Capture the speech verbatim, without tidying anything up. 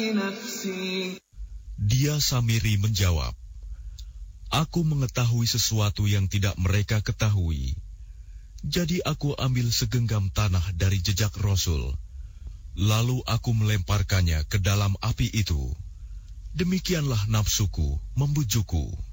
Dia Samiri menjawab, "Aku mengetahui sesuatu yang tidak mereka ketahui. Jadi aku ambil segenggam tanah dari jejak Rasul, lalu aku melemparkannya ke dalam api itu. Demikianlah nafsuku membujukku."